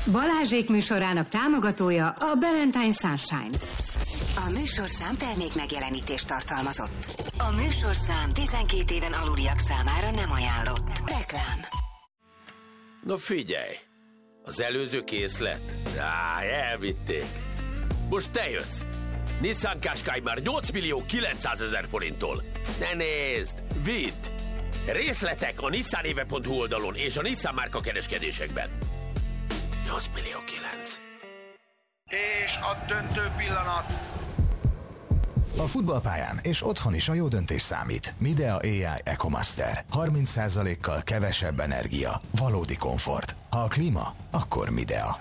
Balázsék műsorának támogatója a Valentine Sunshine. A műsorszám termék megjelenítést tartalmazott. A műsorszám 12 éven aluliak számára nem ajánlott. Reklám. No figyelj, az előző készlet? Elvitték. Most te jössz. Nissan Qashqai már 8.900.000 forinttól. Ne nézd, vidd! Részletek a nissanéve.hu oldalon és a Nissan márka kereskedésekben. 8.900.000. És a döntő pillanat. A futballpályán és otthon is a jó döntés számít. Midea AI EcoMaster. 30%-kal kevesebb energia. Valódi komfort. Ha a klíma, akkor Midea.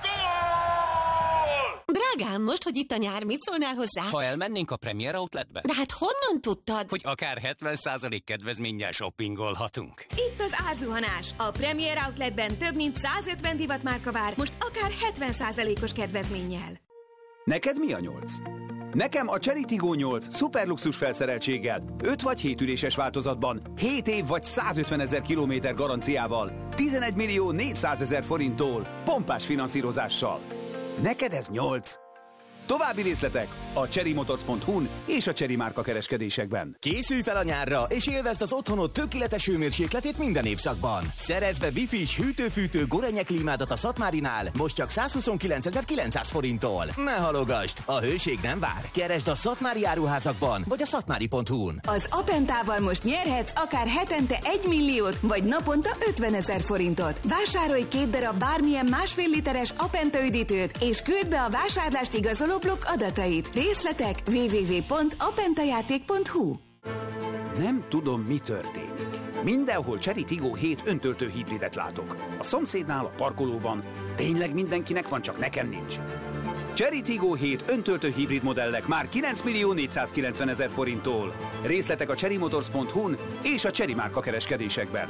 Drágám, most, hogy itt a nyár, mit szólnál hozzá? Ha elmennénk a Premier Outletbe? De hát honnan tudtad? Hogy akár 70% kedvezménnyel shoppingolhatunk. Itt az árzuhanás. A Premier Outletben több mint 150 divatmárka vár, most akár 70%-os kedvezménnyel. Neked mi a 8? Nekem a Chery Tiggo 8 szuperluxus felszereltséggel, 5 vagy 7 üléses változatban, 7 év vagy 150.000 kilométer garanciával, 11.400.000 forinttól, pompás finanszírozással. Neked ez 8. További részletek a cherrymotors.hu-n és a Chery márka kereskedésekben. Készülj fel a nyárra, és élvezd az otthonod tökéletes hőmérsékletét minden évszakban. Szerezz be Wi-Fi-s hűtő-fűtő Gorenje klímádat a Szatmárinál, most csak 129.900 forinttól. Ne halogasd, a hőség nem vár. Keresd a Szatmári áruházakban, vagy a szatmári.hu-n. Az Apentával most nyerhetsz akár hetente 1 milliót, vagy naponta 50.000 forintot. Vásárolj 2 darab bármilyen 1,5 literes Apenta üdítőt, és küld be a vásárlást igazoló blokk adatait. Részletek www.apentajáték.hu. Nem tudom, mi történik. Mindenhol Chery Tiggo 7 öntöltő hibridet látok. A szomszédnál, a parkolóban. Tényleg mindenkinek van, csak nekem nincs. Chery Tiggo 7 öntöltő hibrid modellek már 9.490.000 forinttól. Részletek a cherrymotors.hu-n és a Chery márka kereskedésekben.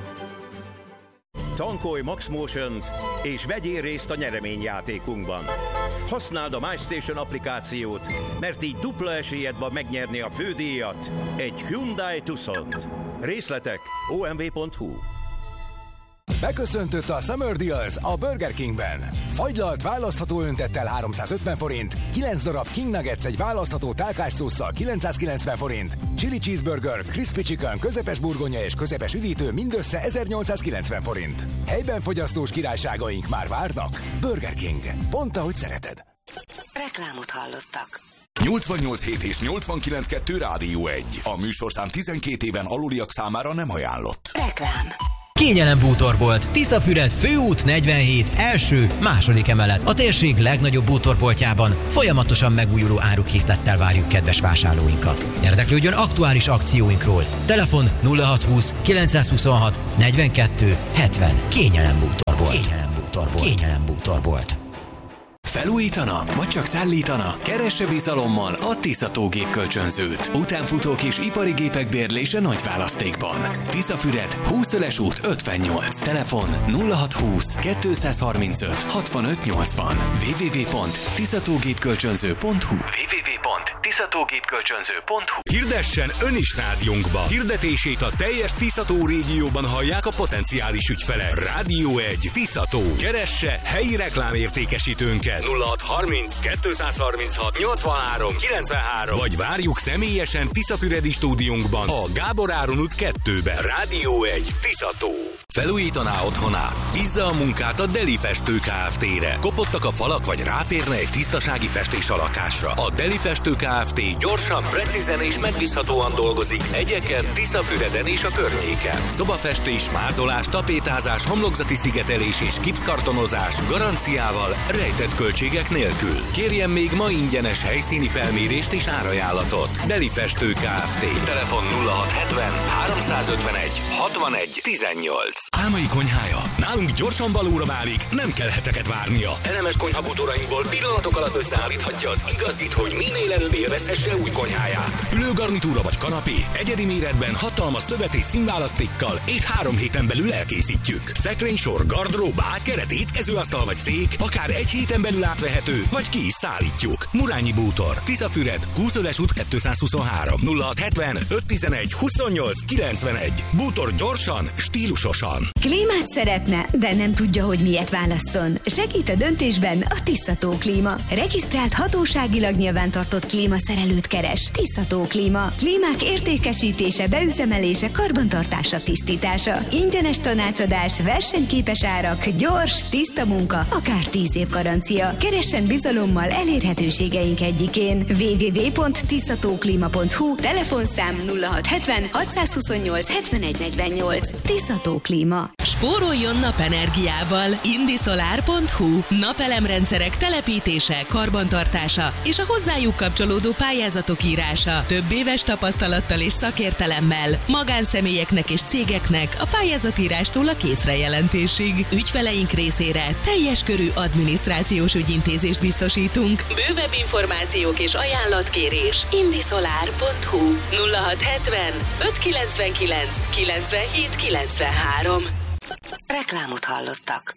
Tankolj Max Motion-t és vegyél részt a nyereményjátékunkban. Használd a MyStation applikációt, mert így dupla esélyed van megnyerni a fődíjat, egy Hyundai Tucsont. Részletek omv.hu. Beköszöntött a Summer Deals a Burger Kingben. Fagylalt választható öntettel 350 forint, 9 darab King Nuggets egy választható tálkásszósszal 990 forint, Chili Cheeseburger, Crispy Chicken, közepes burgonya és közepes üdítő mindössze 1890 forint. Helyben fogyasztós királyságaink már várnak. Burger King. Pont ahogy szereted. Reklámot hallottak. 88.7 és 89.2 Rádió 1. A műsorszám 12 éven aluliak számára nem ajánlott. Reklám. Kényelem bútorbolt, Tiszafüred, Főút 47, első-második emelet. A térség legnagyobb bútorboltjában folyamatosan megújuló árukkészlettel várjuk kedves vásárlóinkat. Érdeklődjön aktuális akcióinkról. Telefon 0620 926 42 70. Kényelem bútorbolt. Kényelem bútorbolt. Kényelem bútorbolt. Felújítana, vagy csak szállítana? Keresse bizalommal a Tiszató gépkölcsönzőt. Utánfutók és ipari gépek bérlése nagy választékban. Tiszafüred, 20 út 58. Telefon 0620 235 65 80. www.tiszatógépkölcsönző.hu. Hirdessen ön is rádiónkba. Hirdetését a teljes Tiszató régióban hallják a potenciális ügyfelek. Rádió 1 Tiszató. Keresse helyi reklámértékesítőnket 0630 236 83 93 vagy várjuk személyesen Tiszafüredi stúdiónkban a Gábor Áron út 2-ben. Rádió 1 Tiszató. Felújítaná otthonát? Bízza a munkát a Deli Festő Kft-re. Kopottak a falak, vagy ráférne egy tisztasági festés a lakásra? A Deli Festő Kft. Gyorsan, precízen és megbízhatóan dolgozik egyeken, Tiszafüreden és a környéken. Szobafestés, mázolás, tapétázás, homlokzati szigetelés és gipszkartonozás garanciával, rejtett költségek nélkül. Kérjen még ma ingyenes helyszíni felmérést és árajánlatot. Deli Festő Kft. Telefon 0670 351 61 18. Álmai konyhája nálunk gyorsan valóra válik, nem kell heteket várnia. Elemes konyhabútorainkból pillanatok alatt összeállíthatja az igazit, hogy minél előbb élvezhesse új konyháját. Ülőgarnitúra vagy kanapé, egyedi méretben hatalmas szövet és színválasztékkal, és 3 héten belül elkészítjük. Szekrénysor, gardrób, ágykeret, étkezőasztal vagy szék, akár 1 héten belül átvehető, vagy ki is szállítjuk. Murányi Bútor, Tiszafüred, Húszöles út 223, 0670 511 28 91. Bútor gyorsan, stílusosan. Klímát szeretne, de nem tudja, hogy miért válasszon. Segít a döntésben a Tiszató Klíma. Regisztrált hatóságilag nyilvántartott klímaszerelőt keres. Tiszató Klíma. Klímák értékesítése, beüzemelése, karbantartása, tisztítása. Ingyenes tanácsadás, versenyképes árak, gyors, tiszta munka, akár 10 év garancia. Keressen bizalommal elérhetőségeink egyikén. www.tiszatóklima.hu, telefonszám 0670 628 7148. Tiszató Klíma. Spóroljon napenergiával. Indisolar.hu. Napelemrendszerek telepítése, karbantartása és a hozzájuk kapcsolódó pályázatok írása. Több éves tapasztalattal és szakértelemmel. Magánszemélyeknek és cégeknek a pályázatírástól a készrejelentésig. Ügyfeleink részére teljes körű adminisztrációs ügyintézést biztosítunk. Bővebb információk és ajánlatkérés Indisolar.hu 0670 599 97 93. Reklámot hallottak.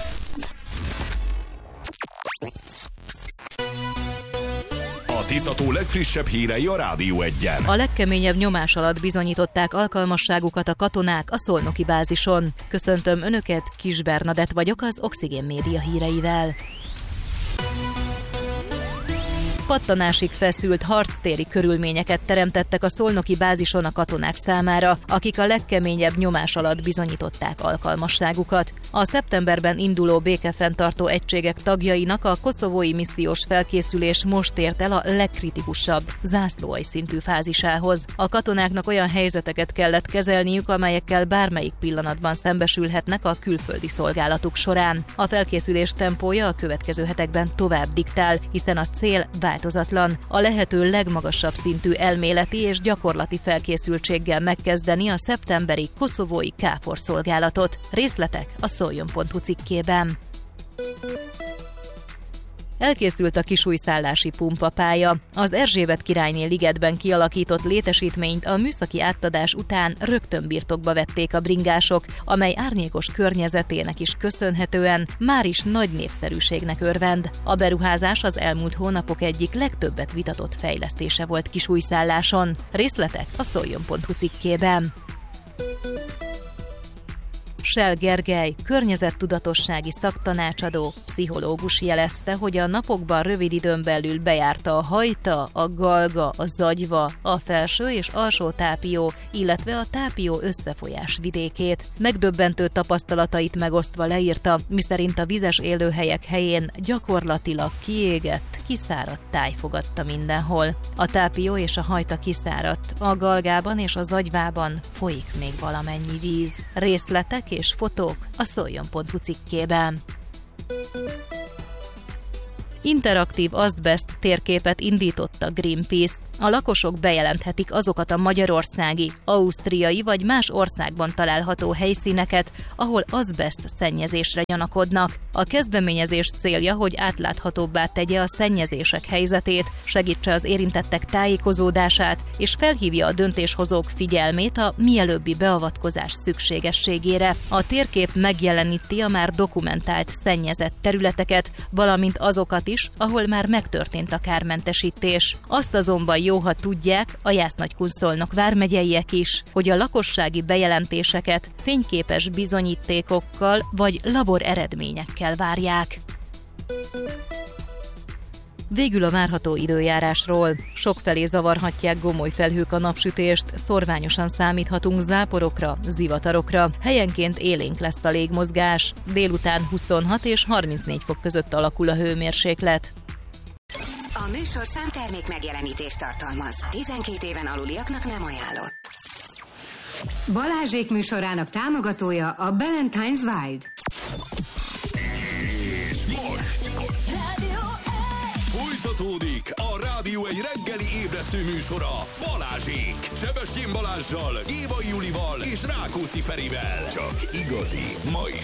A Tiszató legfrissebb hírei a Rádió 1-en. A legkeményebb nyomás alatt bizonyították alkalmasságukat a katonák a szolnoki bázison. Köszöntöm Önöket, Kis Bernadett vagyok az Oxigén Média híreivel. Pattanásig feszült harctéri körülményeket teremtettek a szolnoki bázison a katonák számára, akik a legkeményebb nyomás alatt bizonyították alkalmasságukat. A szeptemberben induló békefenntartó egységek tagjainak a koszovói missziós felkészülés most ért el a legkritikusabb, zászlóalj szintű fázisához. A katonáknak olyan helyzeteket kellett kezelniük, amelyekkel bármelyik pillanatban szembesülhetnek a külföldi szolgálatuk során. A felkészülés tempója a következő hetekben tovább diktál, hiszen a cél változatlan, a lehető legmagasabb szintű elméleti és gyakorlati felkészültséggel megkezdeni a szeptemberi koszovói KFOR szolgálatot. Részletek a szoljon.hu cikkében. Elkészült a kisújszállási pumpapálya. Az Erzsébet királyné ligetben kialakított létesítményt a műszaki átadás után rögtön birtokba vették a bringások, amely árnyékos környezetének is köszönhetően már is nagy népszerűségnek örvend. A beruházás az elmúlt hónapok egyik legtöbbet vitatott fejlesztése volt kisújszálláson. Részletek a szoljon.hu cikkében. Schell Gergely, környezettudatossági szaktanácsadó, pszichológus jelezte, hogy a napokban rövid időn belül bejárta a Hajta, a Galga, a Zagyva, a Felső és Alsó Tápió, illetve a Tápió összefolyás vidékét. Megdöbbentő tapasztalatait megosztva leírta, miszerint a vizes élőhelyek helyén gyakorlatilag kiégett, kiszáradt táj fogadta mindenhol. A Tápió és a Hajta kiszáradt, a Galgában és a Zagyvában folyik még valamennyi víz. Részletek és fotók a szoljon.hu cikkében. Interaktív azbest térképet indított a Greenpeace. A lakosok bejelenthetik azokat a magyarországi, ausztriai vagy más országban található helyszíneket, ahol azbest szennyezésre gyanakodnak. A kezdeményezés célja, hogy átláthatóbbá tegye a szennyezések helyzetét, segítse az érintettek tájékozódását, és felhívja a döntéshozók figyelmét a mielőbbi beavatkozás szükségességére. A térkép megjeleníti a már dokumentált szennyezett területeket, valamint azokat is, ahol már megtörtént a kármentesítés. Azt azonban jó, ha tudják, a Jász-Nagykun-Szolnok vármegyeiek is, hogy a lakossági bejelentéseket fényképes bizonyítékokkal vagy labor eredményekkel várják. Végül a várható időjárásról. Sokfelé zavarhatják gomoly felhők a napsütést, szorványosan számíthatunk záporokra, zivatarokra. Helyenként élénk lesz a légmozgás. Délután 26 és 34 fok között alakul a hőmérséklet. A műsorszám termék megjelenítést tartalmaz. 12 éven aluliaknak nem ajánlott. Balázsék műsorának támogatója a Ballantine's Wild. És most folytatódik a Rádió egy reggeli ébresztő műsora. Balázsék! Sebestyén Balázssal, Gévai Julival és Rákóczi Ferivel. Csak igazi, ma is